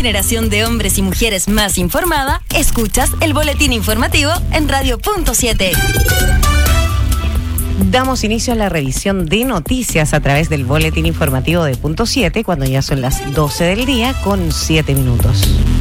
generación de hombres y mujeres más informada, escuchas el boletín informativo en Radio.7. Damos inicio a la revisión de noticias a través del boletín informativo de Punto 7, cuando ya son las 12 del día con 7 minutos.